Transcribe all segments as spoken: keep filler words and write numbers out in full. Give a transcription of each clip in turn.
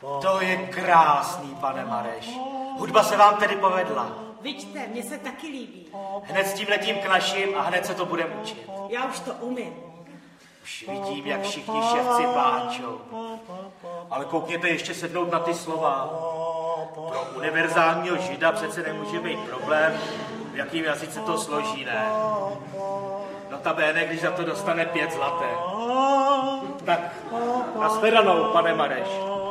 To je krásný, pane Mareš. Hudba se vám tedy povedla. Vidíte, mně se taky líbí. Hned s tím letím k našim a hned se to budeme učit. Já už to umím. Už vidím, jak všichni ševci pláčou. Ale koukněte ještě sednout na ty slova. Pro univerzálního žida přece nemůže být problém, v jakým jazyce to složí, ne? Notabene, když za to dostane pět zlaté. Tak, nashledanou, pane Mareš.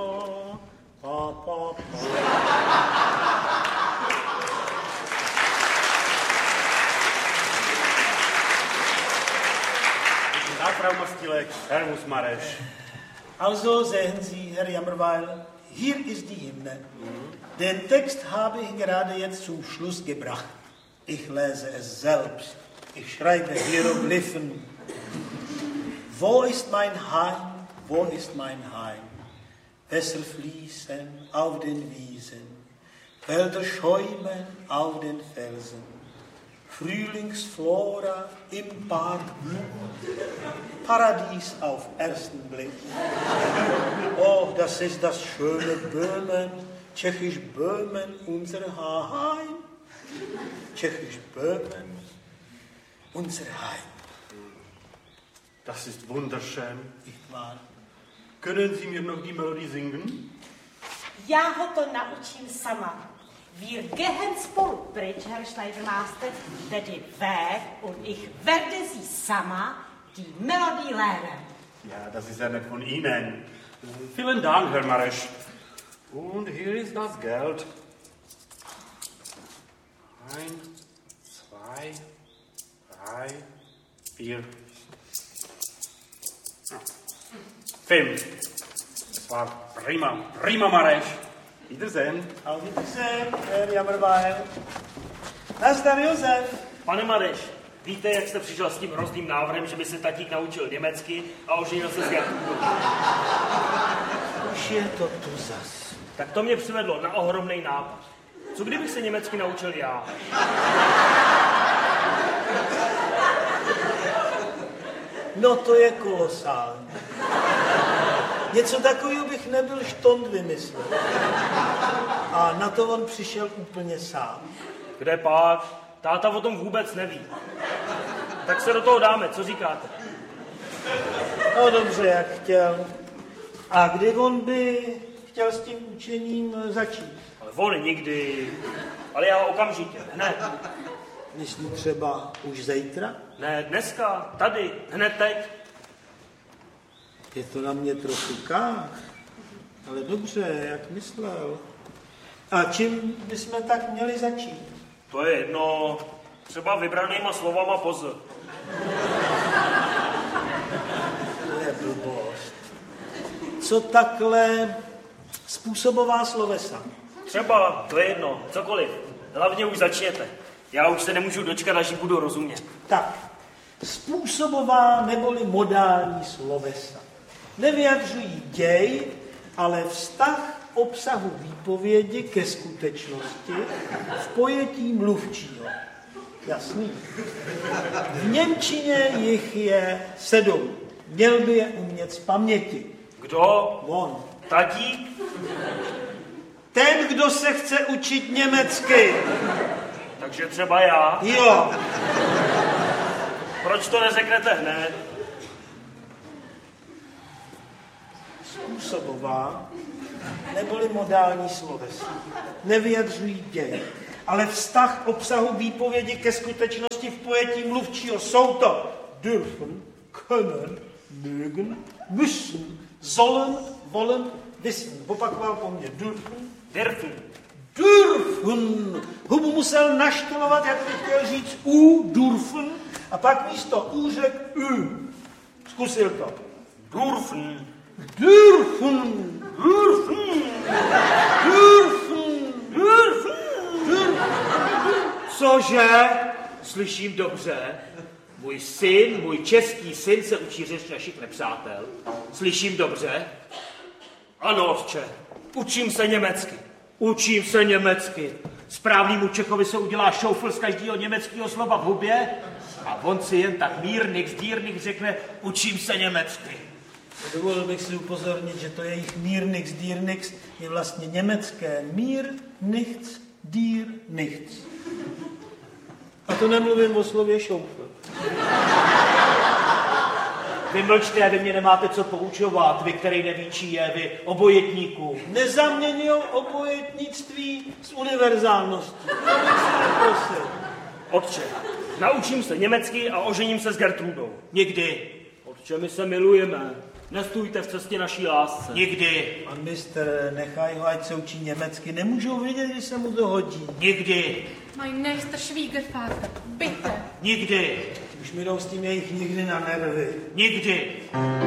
Tag, Frau Mastilek. Servus, Mareš. Also sehen Sie, Herr Jammerweil, hier ist die Hymne. Den Text habe ich gerade jetzt zum Schluss gebracht. Ich lese es selbst. Ich schreibe Hieroglyphen. Wo ist mein Heim? Wo ist mein Heim? Wässer fließen auf den Wiesen, Wälder schäumen auf den Felsen, Frühlingsflora im Park, Paradies auf ersten Blick. Oh, das ist das schöne Böhmen, tschechisch Böhmen, unser Heim. Tschechisch Böhmen, unser Heim. Das ist wunderschön. Nicht wahr? Können Sie mir noch die Melodie singen? Já ho to naučím sama. Wir gehen spolu pryč, Herr Schneidermaster, tedy wer und ich werde Sie sama die Melodie lernen. Ja, das ist ja nett von Ihnen. Vielen Dank, Herr Mareš. Und hier ist das Geld. Ein, zwei, drei, vier, fünf. Das war prima, prima, Mareš. Wiedersehen. Auf Wiedersehen, Herr Jammerweil. Nazdar, Josef. Pane Mareš, víte, jak jste přišel s tím hrozným návrhem, že by se tatík naučil německy a oženil se s Jakubou? Už je to tu zas. Tak to mě přivedlo na ohromný nápad. Co kdybych se německy naučil já? No to je kolosální. Něco takového bych nebyl štond vymyslel. A na to on přišel úplně sám. Kde pak? Táta o tom vůbec neví. Tak se do toho dáme, co říkáte? No dobře, jak chtěl. A kdy on by chtěl s tím učením začít? Ale on nikdy. Ale já okamžitě, hned. Myslí třeba už zítra? Ne, dneska, tady, hned teď. Je to na mě trochu kách, ale dobře, jak myslel. A čím bychom tak měli začít? To je jedno, třeba vybranýma slovama pozor. To je blbost. Co takhle způsobová slovesa? Třeba, to je jedno, cokoliv. Hlavně už začněte. Já už se nemůžu dočkat, až ji budu rozumět. Tak, způsobová neboli modální slovesa. Nevyjadřují děj, ale vztah obsahu výpovědi ke skutečnosti v pojetí mluvčího. Jasný. V němčině jich je sedm. Měl by je umět z paměti. Kdo? On. Tatík? Ten, kdo se chce učit německy. Takže třeba já? Jo. Proč to neřeknete hned? Způsobová neboli modální slovesa nevyjadřují děj, ale vztah obsahu výpovědi ke skutečnosti v pojetí mluvčího. Jsou to dürfen, können, mögen, müssen, sollen, wollen, wissen. Opakoval po mně. Dürfen. Dürfen. Dürfen. Hubu musel naštylovat, jak by chtěl říct u, dürfen, a pak místo u řek u. Zkusil to. Dürfen. Dürfen. Dürfen. Dürfen. Dürfen. Cože? Slyším dobře. Můj syn, můj český syn se učí řeč našich nepřátel. Slyším dobře? Ano, otče. Učím se německy. Učím se německy. Správnýmu Čechovi se udělá šoufl z každého německého slova v hubě a on si jen tak mírných, zdírných řekne, učím se německy. Dovolil bych si upozornit, že to jejich Mir nix dir nix je vlastně německé Mir nichts dir nichts. A to nemluvím o slově šoufl. Vy mlčte, vy mě nemáte co poučovat, vy, který neví, čí je, vy obojetníků. Nezaměnil obojetnictví s univerzálností. To bych si neprosil. Otče, naučím se německy a ožením se s Gertrudou. Nikdy. Otče, my se milujeme. Nestůjte v cestě naší lásce. Nikdy. Pan mistr, nechaj ho, ať se učí německy. Nemůžou vědět, když se mu to hodí. Nikdy. Mein nächster Schwiegervater, bitte. Nikdy. Už mi jdou s tím jejich nikdy na nervy. Nikdy.